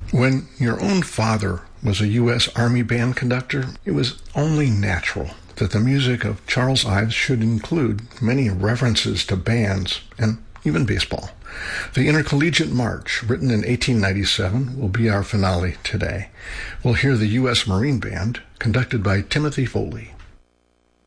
When your own father was a U.S. Army band conductor, it was only natural that the music of Charles Ives should include many references to bands and even baseball. The Intercollegiate March, written in 1897, will be our finale today. We'll hear the U.S. Marine Band, conducted by Timothy Foley.